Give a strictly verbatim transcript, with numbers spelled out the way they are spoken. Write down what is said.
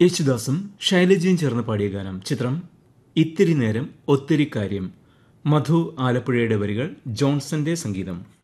യേശുദാസും ശൈലജയും ചേർന്ന് പാടിയ ഗാനം. ചിത്രം ഇത്തിരി നേരം ഒത്തിരി കാര്യം. മധു ആലപ്പുഴയുടെ വരികൾ, ജോൺസന്റെ സംഗീതം.